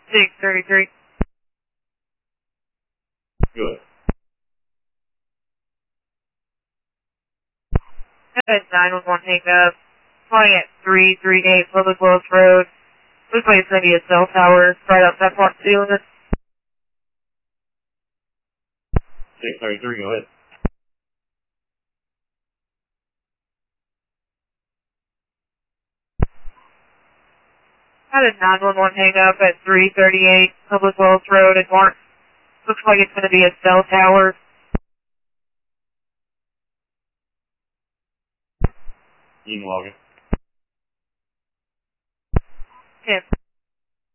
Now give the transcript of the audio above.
633. Good. Head 911 pickup. Flying at 338 Public Wells Road. Looks like it's going to be a cell tower right outside Part 2 of it. 633, go ahead. Had a 911 pickup at 338 Public Wells Road in Mark. Looks like it's going to be a cell tower. You can log it. 10.